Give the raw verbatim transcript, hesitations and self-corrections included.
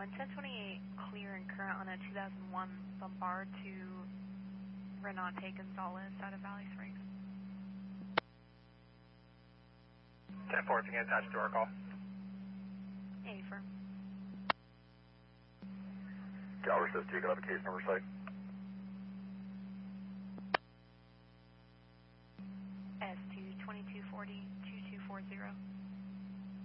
one, ten twenty-eight, clear and current on a two thousand one Bombard to Renate Gonzalez out of Valley Springs. ten four, if you can attach to our call. A firm. Calvert says, do you have a case number site? S two twenty-two forty, two two four zero.